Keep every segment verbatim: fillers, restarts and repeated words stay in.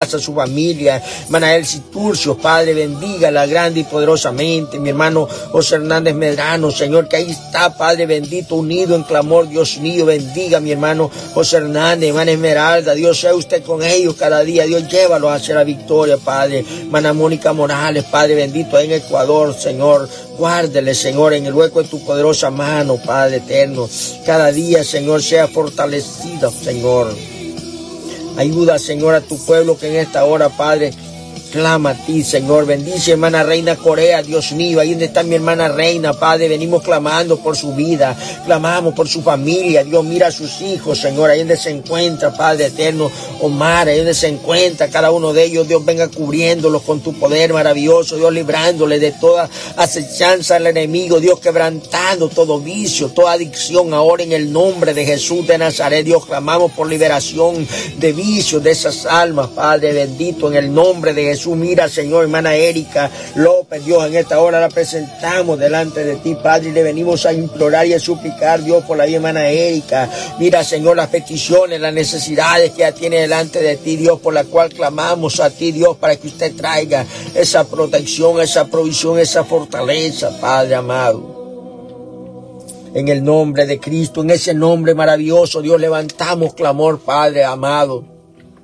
casa, su familia. Hermana Elsie Turcios, Padre, bendígala grande y poderosamente. Mi hermano José Hernández Medrano, Señor, que ahí está, Padre bendito, unido en clamor. Dios mío, bendiga a mi hermano José Hernández, hermana Esmeralda. Dios, sea usted con ellos cada día. Dios, llévalos hacia la victoria, Padre. Hermana Mónica Morales, Padre bendito, ahí en Ecuador, Señor. Guárdele, Señor, en el hueco de tu poderosa mano, Padre eterno. Cada día, Señor, sea fortalecida, Señor. Ayuda, Señor, a tu pueblo que en esta hora, Padre, clama a ti, Señor. Bendice, hermana Reina Corea, Dios mío. Ahí donde está mi hermana Reina, Padre. Venimos clamando por su vida. Clamamos por su familia. Dios, mira a sus hijos, Señor. Ahí donde se encuentra, Padre eterno, Omar. Ahí donde se encuentra cada uno de ellos. Dios, venga cubriéndolos con tu poder maravilloso. Dios, librándoles de toda acechanza al enemigo. Dios, quebrantando todo vicio, toda adicción. Ahora en el nombre de Jesús de Nazaret, Dios, clamamos por liberación de vicios de esas almas, Padre bendito, en el nombre de Jesús. Jesús, mira, Señor, hermana Erika López, Dios, en esta hora la presentamos delante de ti, Padre, y le venimos a implorar y a suplicar, Dios, por la vida, hermana Erika. Mira, Señor, las peticiones, las necesidades que ella tiene delante de ti, Dios, por la cual clamamos a ti, Dios, para que usted traiga esa protección, esa provisión, esa fortaleza, Padre amado. En el nombre de Cristo, en ese nombre maravilloso, Dios, levantamos clamor, Padre amado.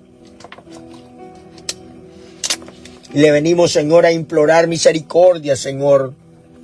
Le venimos, Señor, a implorar misericordia, Señor.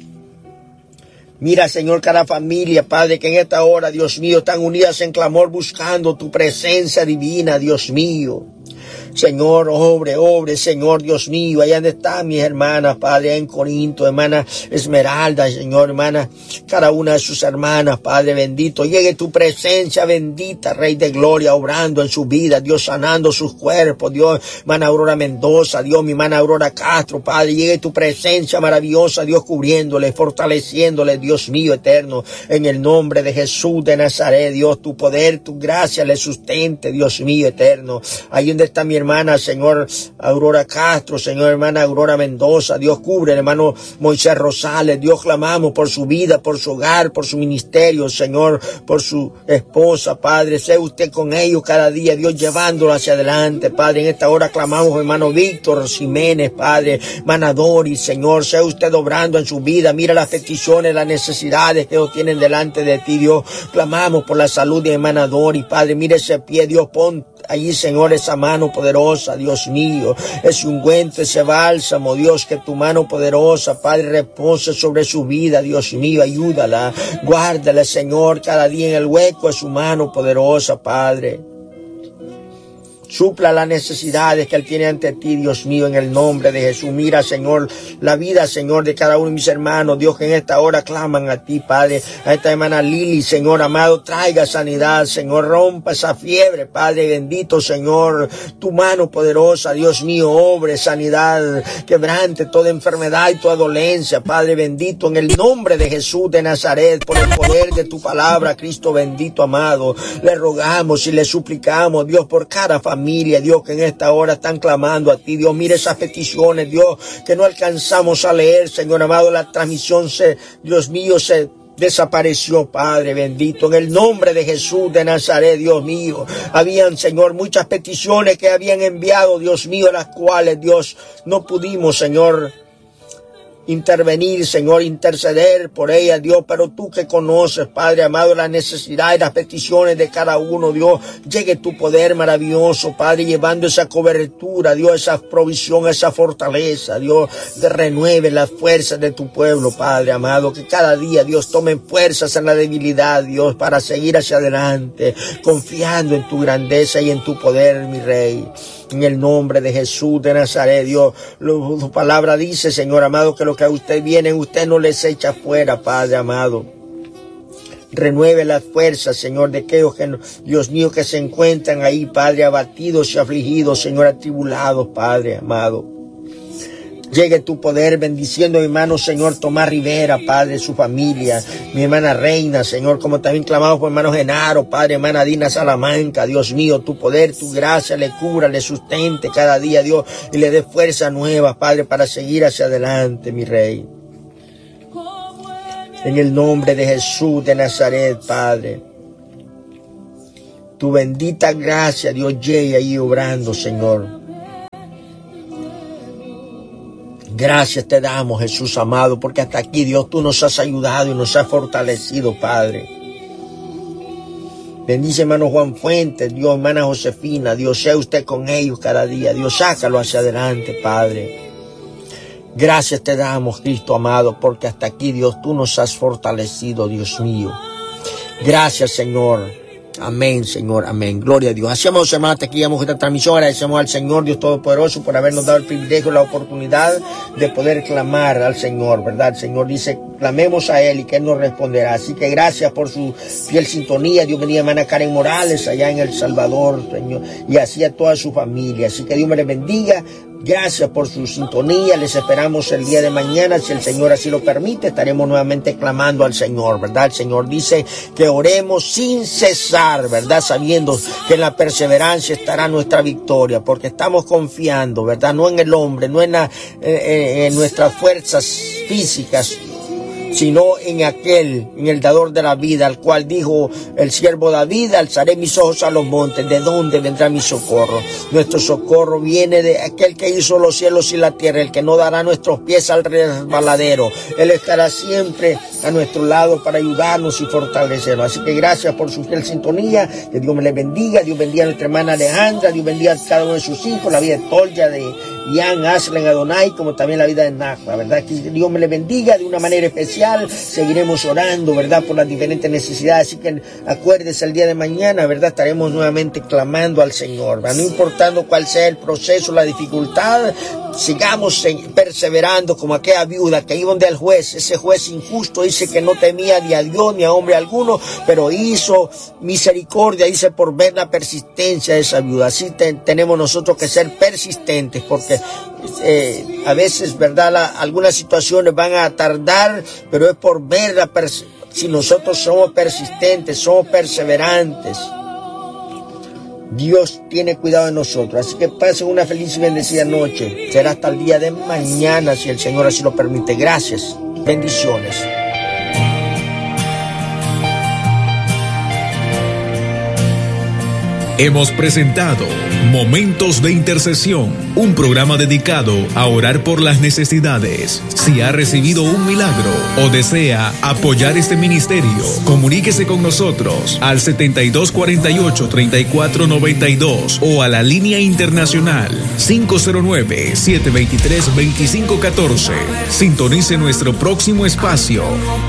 Mira, Señor, cada familia, Padre, que en esta hora, Dios mío, están unidas en clamor buscando tu presencia divina, Dios mío. Señor, obre, obre, Señor, Dios mío, allá donde están mis hermanas, Padre, en Corinto, hermana Esmeralda, Señor, hermana, cada una de sus hermanas, Padre bendito, llegue tu presencia bendita, Rey de Gloria, obrando en su vida, Dios, sanando sus cuerpos, Dios, hermana Aurora Mendoza, Dios, mi hermana Aurora Castro, Padre, llegue tu presencia maravillosa, Dios, cubriéndole, fortaleciéndole, Dios mío eterno, en el nombre de Jesús de Nazaret, Dios, tu poder, tu gracia le sustente, Dios mío eterno, ahí donde está mi hermana, Señor, Aurora Castro, Señor, hermana Aurora Mendoza, Dios, cubre, hermano Moisés Rosales, Dios, clamamos por su vida, por su hogar, por su ministerio, Señor, por su esposa, Padre, sea usted con ellos cada día, Dios, llevándolo hacia adelante, Padre, en esta hora clamamos, hermano Víctor Jiménez, Padre, hermana Doris, Señor, sea usted obrando en su vida, mira las peticiones, las necesidades que ellos tienen delante de ti, Dios, clamamos por la salud de hermana Doris, Padre, mire ese pie, Dios, pon allí, Señor, esa mano poderosa, Dios mío, ese ungüento, ese bálsamo, Dios, que tu mano poderosa, Padre, repose sobre su vida, Dios mío, ayúdala, guárdala, Señor, cada día en el hueco de su mano poderosa, Padre. Supla las necesidades que Él tiene ante ti, Dios mío, en el nombre de Jesús. Mira, Señor, la vida, Señor, de cada uno de mis hermanos, Dios, que en esta hora claman a ti, Padre. A esta hermana Lili, Señor, amado, traiga sanidad, Señor, rompa esa fiebre, Padre bendito, Señor. Tu mano poderosa, Dios mío, obre sanidad, quebrante toda enfermedad y toda dolencia, Padre bendito, en el nombre de Jesús de Nazaret, por el poder de tu palabra, Cristo bendito, amado. Le rogamos y le suplicamos, Dios, por cada familia. Familia, Dios, que en esta hora están clamando a ti, Dios, mire esas peticiones, Dios, que no alcanzamos a leer, Señor amado, la transmisión se, Dios mío, se desapareció, Padre bendito, en el nombre de Jesús de Nazaret, Dios mío. Habían, Señor, muchas peticiones que habían enviado, Dios mío, las cuales, Dios, no pudimos, Señor, intervenir, Señor, interceder por ella, Dios, pero tú que conoces, Padre amado, las necesidades y las peticiones de cada uno, Dios, llegue tu poder maravilloso, Padre, llevando esa cobertura, Dios, esa provisión, esa fortaleza, Dios, de renueve las fuerzas de tu pueblo, Padre amado, que cada día, Dios, tomen fuerzas en la debilidad, Dios, para seguir hacia adelante, confiando en tu grandeza y en tu poder, mi Rey. En el nombre de Jesús de Nazaret, Dios, tu palabra dice, Señor amado, que lo que a usted viene, usted no les echa fuera, Padre amado. Renueve las fuerzas, Señor, de aquellos que, Dios mío, que se encuentran ahí, Padre, abatidos y afligidos, Señor, atribulados, Padre amado. Llegue tu poder bendiciendo a mi hermano, Señor, Tomás Rivera, Padre, su familia, mi hermana Reina, Señor, como también clamamos por hermano Genaro, Padre, hermana Dina Salamanca, Dios mío, tu poder, tu gracia le cubra, le sustente cada día, Dios, y le dé fuerza nueva, Padre, para seguir hacia adelante, mi Rey. En el nombre de Jesús de Nazaret, Padre, tu bendita gracia, Dios, llegue ahí obrando, Señor. Gracias te damos, Jesús amado, porque hasta aquí, Dios, tú nos has ayudado y nos has fortalecido, Padre. Bendice, hermano Juan Fuentes, Dios, hermana Josefina, Dios, sea usted con ellos cada día. Dios, sácalo hacia adelante, Padre. Gracias te damos, Cristo amado, porque hasta aquí, Dios, tú nos has fortalecido, Dios mío. Gracias, Señor. Amén, Señor, amén. Gloria a Dios. Hacemos, hermanos, hasta aquí llegamos esta transmisión. Agradecemos al Señor, Dios Todopoderoso, por habernos dado el privilegio, la oportunidad de poder clamar al Señor, ¿verdad? El Señor dice, clamemos a Él y que Él nos responderá. Así que gracias por su fiel sintonía. Dios bendiga a hermana Karen Morales allá en El Salvador, Señor, y así a toda su familia. Así que Dios me les bendiga. Gracias por su sintonía. Les esperamos el día de mañana. Si el Señor así lo permite, estaremos nuevamente clamando al Señor, ¿verdad? El Señor dice que oremos sin cesar, ¿verdad? Sabiendo que en la perseverancia estará nuestra victoria, porque estamos confiando, ¿verdad? No en el hombre, no en, la, eh, en nuestras fuerzas físicas, sino en aquel, en el dador de la vida, al cual dijo el siervo David, alzaré mis ojos a los montes, ¿de dónde vendrá mi socorro? Nuestro socorro viene de aquel que hizo los cielos y la tierra, el que no dará nuestros pies al resbaladero. Él estará siempre a nuestro lado para ayudarnos y fortalecernos. Así que gracias por su fiel sintonía, que Dios me les bendiga. Dios bendiga a nuestra hermana Alejandra, Dios bendiga a cada uno de sus hijos, la vida de Tolya, de Ian, Aslan, Adonai, como también la vida de Nachla, ¿verdad? Que Dios me les bendiga de una manera especial. Seguiremos orando, ¿verdad? Por las diferentes necesidades. Así que acuérdese el día de mañana, ¿verdad? Estaremos nuevamente clamando al Señor, ¿verdad? No importando cuál sea el proceso, la dificultad, sigamos perseverando como aquella viuda que iba donde el juez. Ese juez injusto dice que no temía ni a Dios ni a hombre alguno, pero hizo misericordia, dice, por ver la persistencia de esa viuda. Así te, tenemos nosotros que ser persistentes, porque eh, a veces, ¿verdad? La, algunas situaciones van a tardar, pero es por ver la pers- si nosotros somos persistentes, somos perseverantes, Dios tiene cuidado de nosotros. Así que pasen una feliz y bendecida noche. Será hasta el día de mañana, si el Señor así lo permite. Gracias. Bendiciones. Hemos presentado Momentos de Intercesión, un programa dedicado a orar por las necesidades. Si ha recibido un milagro o desea apoyar este ministerio, comuníquese con nosotros al setenta y dos cuarenta y ocho, treinta y cuatro noventa y dos o a la línea internacional cinco cero nueve, siete dos tres, dos cinco uno cuatro. Sintonice nuestro próximo espacio